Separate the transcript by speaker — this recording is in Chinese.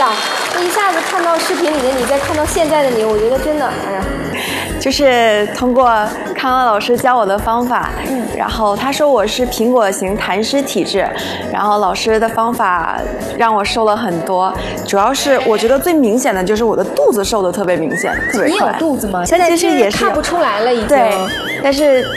Speaker 1: 啊！一下子看到视频里的你，再看到现在的你，我觉得真的，哎呀，
Speaker 2: 就是通过康乐老师教我的方法，然后他说我是苹果型痰湿体质，然后老师的方法让我瘦了很多，主要是我觉得最明显的就是我的肚子瘦的特别明显，特别快。
Speaker 1: 你有肚子吗？
Speaker 2: 现在其实也是
Speaker 1: 看不出来了，已经。
Speaker 2: 对，但是